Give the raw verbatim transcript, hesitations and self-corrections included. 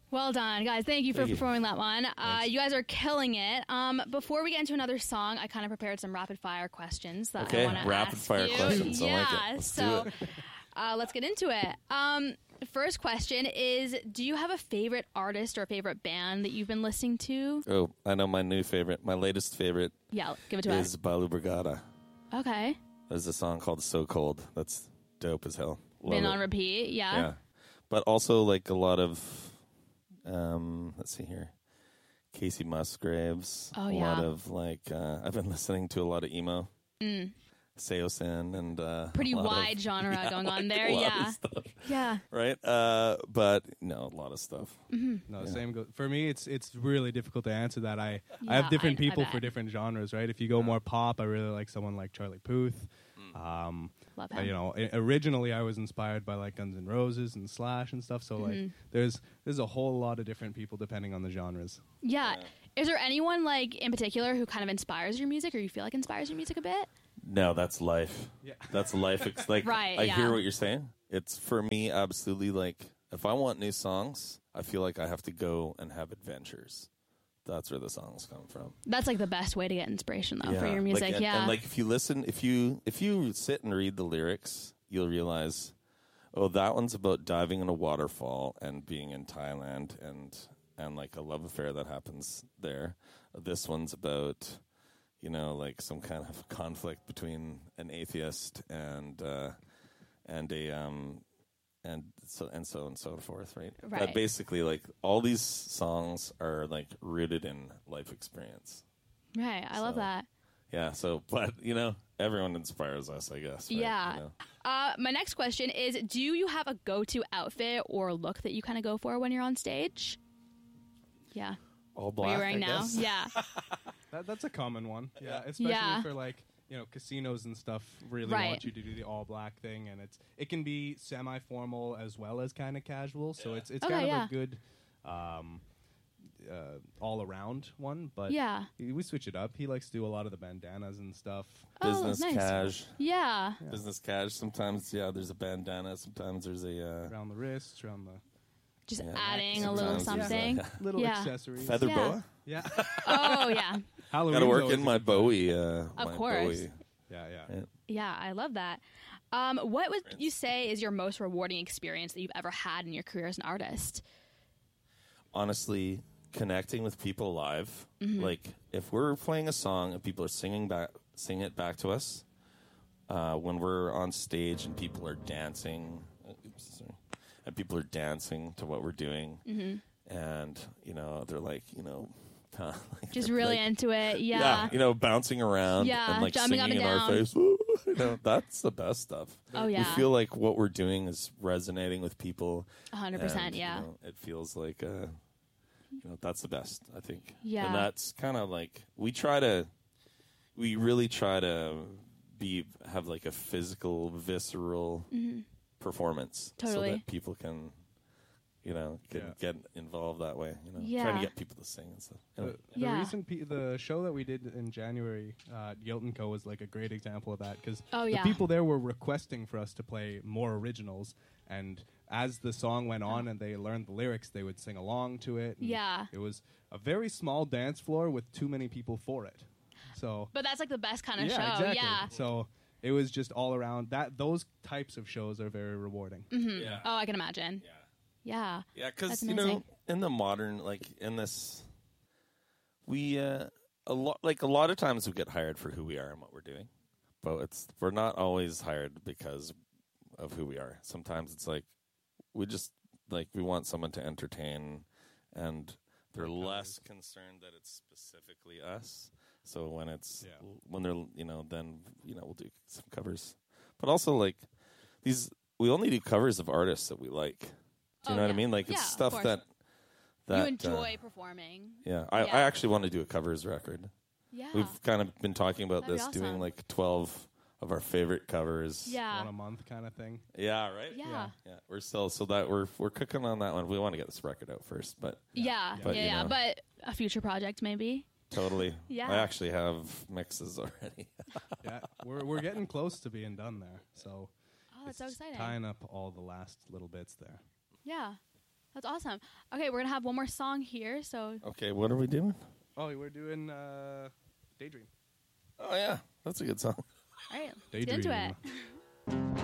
Well done, guys. Thank you for Thank you. performing that one. Uh, you guys are killing it. Um, before we get into another song, I kind of prepared some rapid fire questions that Okay, I want to rapid ask fire you. questions. I Yeah, like it. Let's so do it. Uh, let's get into it. Um, first question is, do you have a favorite artist or a favorite band that you've been listening to? Oh, I know my new favorite. My latest favorite Yeah, give it to is us. Balu Brigada. Okay. There's a song called "So Cold." That's dope as hell. Love Been it. on repeat, yeah. Yeah, but also like a lot of, um, let's see here, Casey Musgraves. Oh, a yeah. lot of like uh, I've been listening to a lot of emo. Mm. Seosin and uh, Pretty a lot wide of, genre yeah, going on like there, a lot yeah. of stuff, Yeah. right? Uh, but no, a lot of stuff. No, same go- for me. It's it's really difficult to answer that. I I Yeah, have different I- I people bet. for different genres, right? If you go more pop, I really like someone like Charlie Puth. Um, Love uh, him. you know, I- originally I was inspired by like Guns N' Roses and Slash and stuff. So Mm-hmm. like, there's there's a whole lot of different people depending on the genres. Yeah. Is there anyone, like, in particular who kind of inspires your music or you feel like inspires your music a bit? No, that's life. Yeah. That's life. It's like Right, I yeah. hear what you're saying. It's for me absolutely like if I want new songs, I feel like I have to go and have adventures. That's where the songs come from. That's, like, the best way to get inspiration, though, for your music, Like, and, yeah. and like if you listen, if you if you sit and read the lyrics, you'll realize, oh, that one's about diving in a waterfall and being in Thailand and and like a love affair that happens there. This one's about, you know, like some kind of conflict between an atheist and uh, and a um and so and so and so forth, right? Right. But basically, like all these songs are like rooted in life experience. Right. I love So- that. Yeah. So, but you know, everyone inspires us, I guess. Right? Yeah. You know? Uh, my next question is, do you have a go-to outfit or look that you kind of go for when you're on stage? Yeah. All What black. are you wearing I now? guess. Yeah. That, that's a common one. Yeah, especially Yeah. for like you know casinos and stuff. Really Right. want you to do the all black thing, and it's it can be semi formal as well as kind of casual. So it's it's Okay, kind of yeah. a good um, uh, all around one. But Yeah. we we switch it up. He likes to do a lot of the bandanas and stuff. Oh, Business nice. cash. Yeah. Business cash. Sometimes, yeah, there's a bandana. Sometimes there's a uh, Around the wrists, around the Just Yeah. adding a little Sometimes there's something. a- little Yeah. accessories. feather Yeah. boa. Yeah, Oh, yeah. Halloween. Got to work in my Bowie. Uh, Of my course. Bowie. Yeah, yeah. Yeah. Yeah, I love that. Um, what would you say is your most rewarding experience that you've ever had in your career as an artist? Honestly, connecting with people live. Mm-hmm. Like if we're playing a song and people are singing back, sing it back to us. Uh, when we're on stage and people are dancing, uh, oops, sorry, and people are dancing to what we're doing, Mm-hmm. and you know they're like, you know, like, Just they're really like, into it. yeah, Yeah. you know, bouncing around Yeah, and like jumping singing up in and our down. face. you know, that's the best stuff. Oh, yeah. We feel like what we're doing is resonating with people. one hundred percent, and, yeah. You know, it feels like, uh, you know, that's the best, I think. Yeah. And that's kind of like, we try to, we really try to be, have like a physical, visceral performance. Mm-hmm. Totally. So that people can, you know, can Yeah. get involved that way. You know, Yeah. trying to get people to sing and stuff. The, Anyway. the Yeah. recent pe- the show that we did in January, uh, Yelton Co was like a great example of that because Oh, the yeah. people there were requesting for us to play more originals, and as the song went on and they learned the lyrics, they would sing along to it. and Yeah. it was a very small dance floor with too many people for it. So But that's like the best kind of yeah, show. exactly. Yeah. So it was just all around that. Those types of shows are very rewarding. Yeah. Oh, I can imagine. Yeah. Yeah. Yeah, because That's you know, amazing. in the modern, like in this, we uh, a lot like a lot of times we get hired for who we are and what we're doing, but it's we're not always hired because of who we are. Sometimes it's like we just like we want someone to entertain, and they're less concerned that it's specifically us. So when it's Yeah. when they're you know then you know we'll do some covers, but also like these we only do covers of artists that we like. Do you Oh, know what I yeah. mean? Like Yeah, it's of stuff course. that that you uh, enjoy performing. yeah, I, Yeah. I actually want to do a covers record. Yeah. We've kind of been talking about That'd be this, doing awesome. like twelve of our favorite covers. yeah. One a month kind of thing. Yeah, right. Yeah. yeah. We're still so that we're we're cooking on that one. We want to get this record out first, but Yeah. But, yeah. you yeah. know. But a future project, maybe. totally. Yeah. I actually have mixes already. Yeah, we're we're getting close to being done there. So Oh, that's so it's exciting. tying up all the last little bits there. Yeah. That's awesome. Okay, we're gonna have one more song here. So Okay, what are we doing? Oh, we're doing uh, Daydream. Oh yeah, that's a good song. all right, let's get into Daydream. it.